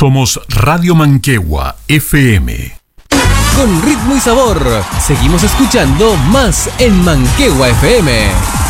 Somos Radio Manquehue FM. Con ritmo y sabor, seguimos escuchando más en Manquehue FM.